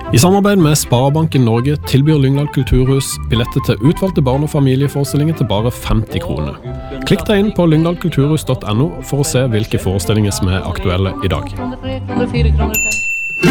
I samarbeid med Sparebanken Norge tilbyr Lyngdal Kulturhus billetter til utvalgte barn- og familieforestillinger til bare 50 kroner. Klikk deg inn på lyngdalkulturhus.no for å se hvilke forestillinger som er aktuelle i dag.